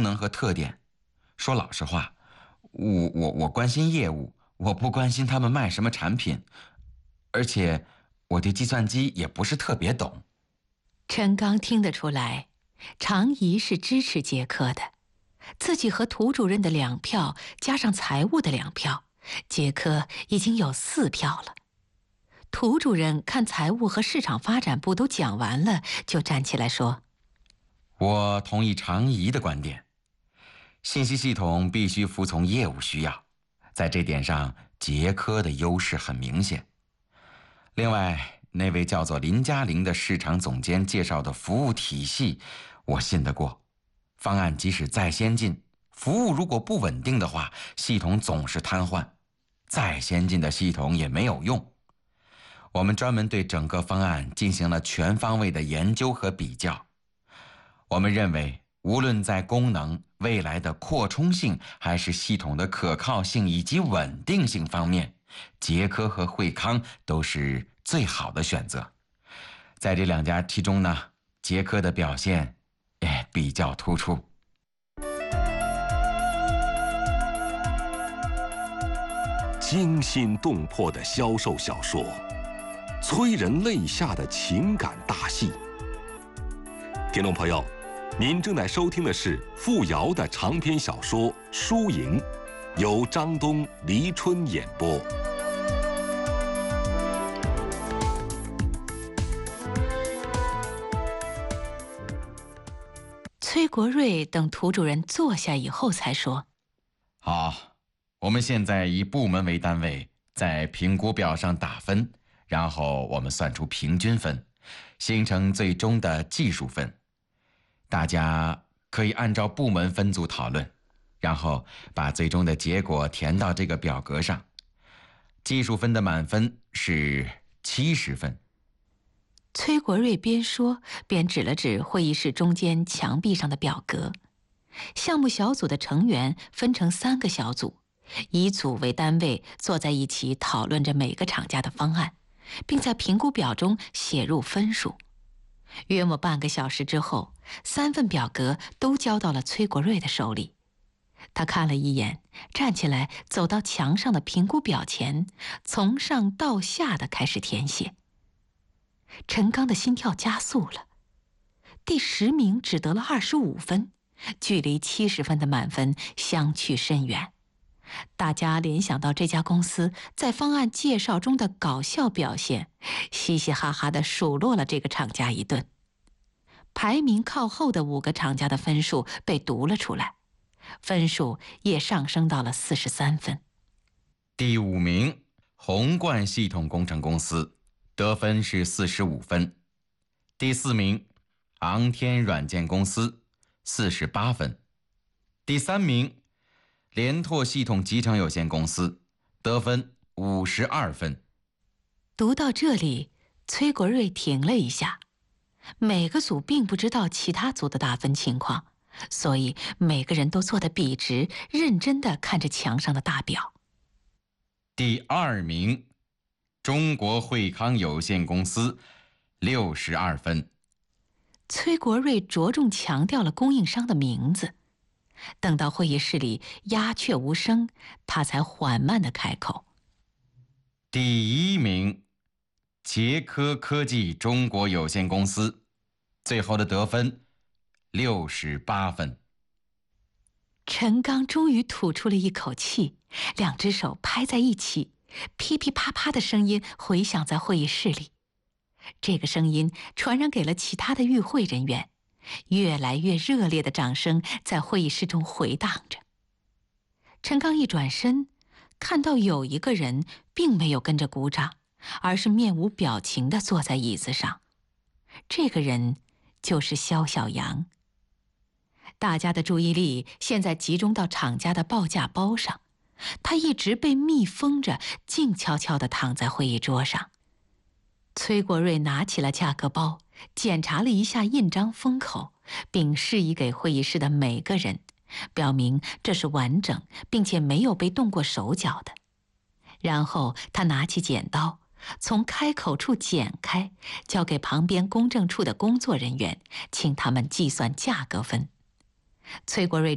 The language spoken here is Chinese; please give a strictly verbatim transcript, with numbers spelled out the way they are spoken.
能和特点。说老实话，我我我关心业务，我不关心他们卖什么产品，而且我对计算机也不是特别懂。 陈刚听得出来，常怡是支持杰克的，自己和涂主任的两票加上财务的两票，杰克已经有四票了。涂主任看财务和市场发展部都讲完了，就站起来说： 我同意常怡的观点，信息系统必须服从业务需要，在这点上杰科的优势很明显。另外，那位叫做林嘉玲的市场总监介绍的服务体系，我信得过。方案即使再先进，服务如果不稳定的话，系统总是瘫痪，再先进的系统也没有用。我们专门对整个方案进行了全方位的研究和比较。我们认为，无论在功能、未来的扩充性，还是系统的可靠性以及稳定性方面，杰科和惠康都是最好的选择。在这两家其中呢，杰科的表现也比较突出。 惊心动魄的销售小说，催人泪下的情感大戏。听众朋友，您正在收听的是付瑶的长篇小说《输赢》，由张东、黎春演播。 崔国瑞等涂主任坐下以后才说： 好，我们现在以部门为单位，在评估表上打分，然后我们算出平均分，形成最终的技术分。大家可以按照部门分组讨论，然后把最终的结果填到这个表格上。技术分的满分是七十分。 崔国瑞边说边指了指会议室中间墙壁上的表格。项目小组的成员分成三个小组，以组为单位坐在一起讨论着每个厂家的方案，并在评估表中写入分数。约莫半个小时之后，三份表格都交到了崔国瑞的手里。他看了一眼，站起来走到墙上的评估表前，从上到下的开始填写。陈刚的心跳加速了，第十名只得了二十五分，距离七十分的满分相去甚远。大家联想到这家公司在方案介绍中的搞笑表现，嘻嘻哈哈地数落了这个厂家一顿。排名靠后的五个厂家的分数被读了出来，分数也上升到了四十三分。 第五名，宏冠系统工程公司，得分是四十五分。第四名，昂天软件公司，四十八分。第三名，联拓系统集成有限公司，得分五十二分。 读到这里，崔国瑞停了一下。每个组并不知道其他组的打分情况，所以每个人都坐得笔直，认真地看着墙上的大表。 第二名，中国惠康有限公司，六十二分。 崔国瑞着重强调了供应商的名字。等到会议室里鸦雀无声，他才缓慢地开口： 第一名，捷科科技中国有限公司，最后的得分六十八分。 陈刚终于吐出了一口气，两只手拍在一起，噼噼啪啪的声音回响在会议室里。这个声音传染给了其他的与会人员，越来越热烈的掌声在会议室中回荡着。陈刚一转身，看到有一个人并没有跟着鼓掌，而是面无表情地坐在椅子上。这个人就是肖小阳。大家的注意力现在集中到厂家的报价包上，他一直被密封着，静悄悄地躺在会议桌上。崔国瑞拿起了价格包，检查了一下印章封口，并示意给会议室的每个人，表明这是完整并且没有被动过手脚的。然后他拿起剪刀，从开口处剪开，交给旁边公证处的工作人员，请他们计算价格分。崔国瑞